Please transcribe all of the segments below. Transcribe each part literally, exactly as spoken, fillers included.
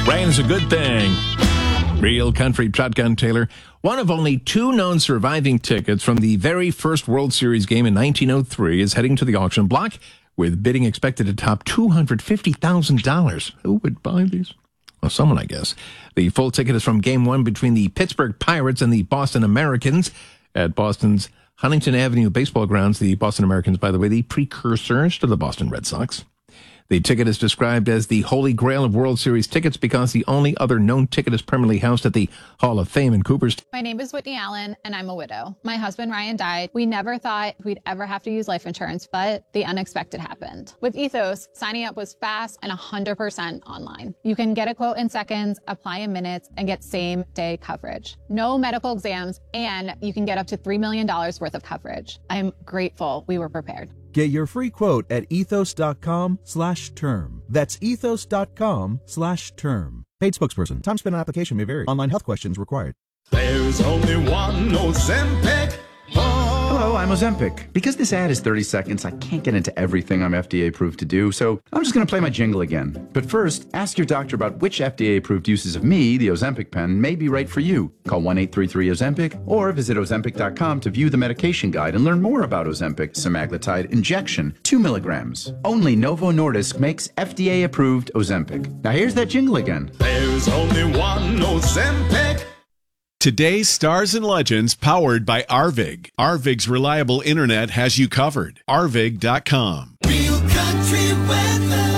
Rain's a good thing. Real country shotgun Taylor, one of only two known surviving tickets from the very first World Series game in nineteen oh three, is heading to the auction block with bidding expected to top two hundred fifty thousand dollars. Who would buy these? Well, someone, I guess. The full ticket is from Game one between the Pittsburgh Pirates and the Boston Americans at Boston's Huntington Avenue baseball grounds. The Boston Americans, by the way, the precursors to the Boston Red Sox. The ticket is described as the holy grail of World Series tickets because the only other known ticket is permanently housed at the Hall of Fame in Cooperstown. My name is Whitney Allen, and I'm a widow. My husband, Ryan, died. We never thought we'd ever have to use life insurance, but the unexpected happened. With Ethos, signing up was fast and one hundred percent online. You can get a quote in seconds, apply in minutes, and get same-day coverage. No medical exams, and you can get up to three million dollars worth of coverage. I'm grateful we were prepared. Get your free quote at ethos.com slash term. That's ethos.com slash term. Paid spokesperson. Time spent on application may vary. Online health questions required. There's only one Ozempic. Oh. Hello, I'm Ozempic. Because this ad is thirty seconds, I can't get into everything I'm F D A approved to do, so I'm just going to play my jingle again. But first, ask your doctor about which F D A approved uses of me, the Ozempic pen, may be right for you. Call one eight three three Ozempic or visit ozempic dot com to view the medication guide and learn more about Ozempic semaglutide injection, two milligrams. Only Novo Nordisk makes F D A approved Ozempic. Now here's that jingle again. There's only one Ozempic. Today's Stars and Legends, powered by Arvig. Arvig's reliable internet has you covered. arvig dot com. Real country weather.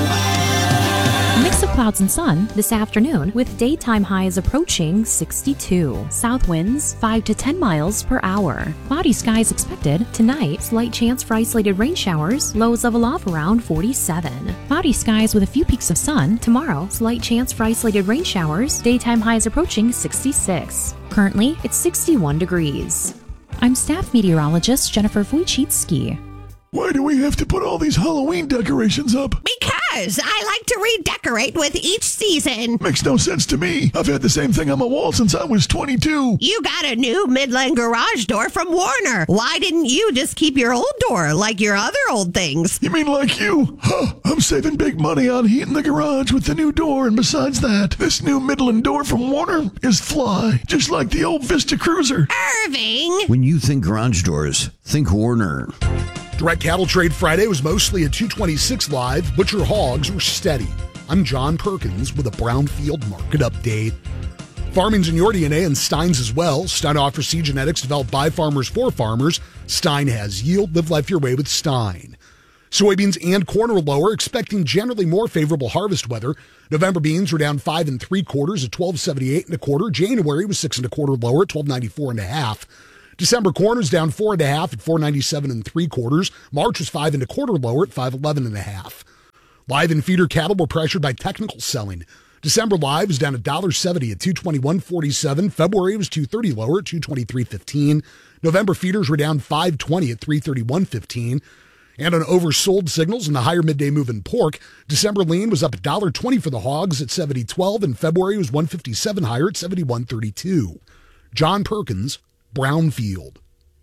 A mix of clouds and sun this afternoon with daytime highs approaching sixty-two. South winds five to ten miles per hour. Cloudy skies expected tonight. Slight chance for isolated rain showers. Lows level off around forty-seven. Cloudy skies with a few peaks of sun. Tomorrow, slight chance for isolated rain showers. Daytime highs approaching sixty-six. Currently, it's sixty-one degrees. I'm staff meteorologist Jennifer Wojcicki. Why do we have to put all these Halloween decorations up? Because I like to redecorate with each season. Makes no sense to me. I've had the same thing on my wall since I was twenty-two. You got a new Midland garage door from Warner. Why didn't you just keep your old door like your other old things? You mean like you? Huh, I'm saving big money on heating the garage with the new door, and besides that, this new Midland door from Warner is fly, just like the old Vista Cruiser. Irving! When you think garage doors, think Warner. Direct Cattle Trade Friday was mostly at two twenty-six Live. Butcher hogs were steady. I'm John Perkins with a Brownfield market update. Farming's in your D N A and Stein's as well. Stein offers seed genetics developed by farmers for farmers. Stein has yield. Live life your way with Stein. Soybeans and corn are lower, expecting generally more favorable harvest weather. November beans were down five and three quarters at twelve seventy-eight and a quarter. January was six and a quarter lower at twelve ninety-four and a half. December corn is down four and a half at four ninety-seven and three quarters. March was five and a quarter lower at five eleven and a half. Live and feeder cattle were pressured by technical selling. December live is down one dollar seventy at two twenty-one forty-seven. February was two thirty lower at two twenty-three fifteen. November feeders were down five twenty at three thirty-one fifteen. And on oversold signals in the higher midday move in pork, December lean was up one dollar twenty for the hogs at seventy twelve, and February was one fifty-seven higher at seventy-one thirty-two. John Perkins, Brownfield.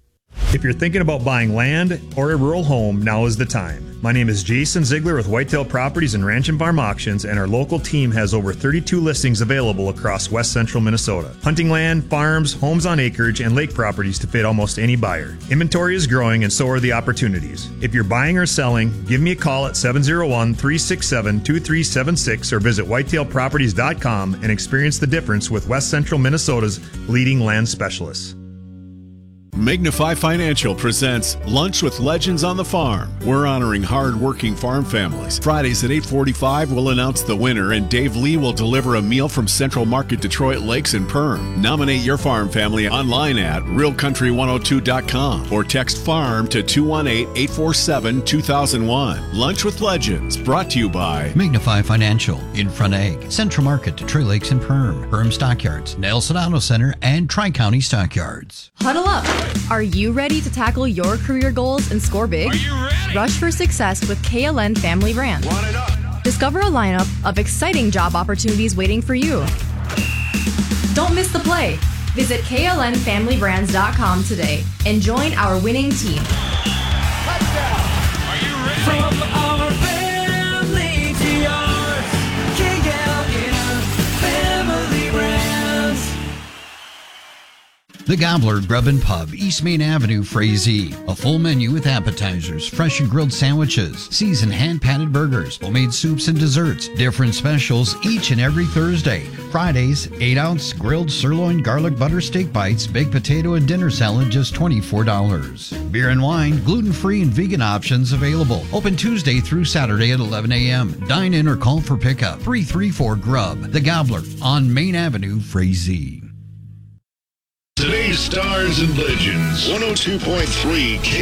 If you're thinking about buying land or a rural home, now is the time. My name is Jason Ziegler with Whitetail Properties and Ranch and Farm Auctions, and our local team has over thirty-two listings available across west central Minnesota. Hunting land, farms, homes on acreage, and lake properties to fit almost any buyer. Inventory is growing and so are the opportunities. If you're buying or selling, give me a call at seven oh one, three six seven, two three seven six or visit whitetail properties dot com and experience the difference with west central Minnesota's leading land specialists. Magnify Financial presents Lunch with Legends on the Farm. We're honoring hard-working farm families. Fridays at eight forty-five, we'll announce the winner, and Dave Lee will deliver a meal from Central Market Detroit Lakes and Perm. Nominate your farm family online at real country one oh two dot com or text FARM to two one eight, eight four seven, two thousand one. Lunch with Legends, brought to you by Magnify Financial, Infront Ag, Central Market, Detroit Lakes and Perm, Perm Stockyards, Nelson Auto Center, and Tri-County Stockyards. Huddle up. Are you ready to tackle your career goals and score big? Are you ready? Rush for success with K L N Family Brand. Want it up. Discover a lineup of exciting job opportunities waiting for you. Don't miss the play. Visit K L N family brands dot com today and join our winning team. Touchdown. Are you ready? From our family to yours, K L N The Gobbler Grub and Pub, East Main Avenue, Frazee. A full menu with appetizers, fresh and grilled sandwiches, seasoned hand-patted burgers, homemade soups and desserts. Different specials each and every Thursday. Fridays, eight ounce grilled sirloin garlic butter steak bites, baked potato and dinner salad, just twenty-four dollars. Beer and wine, gluten-free and vegan options available. Open Tuesday through Saturday at eleven a.m. Dine in or call for pickup. three three four Grub. The Gobbler on Main Avenue, Frazee. Today's Stars and Legends, one oh two point three K